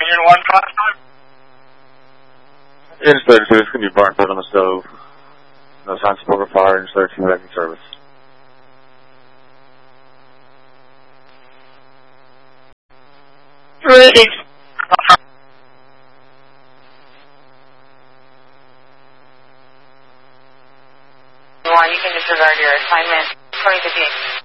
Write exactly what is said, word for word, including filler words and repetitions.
Union one five. Engine thirty-two, it's going to be burnt out on the stove. No signs of smoke or fire, engine thirty-two back in service. Ready. You can disregard your assignment. According to the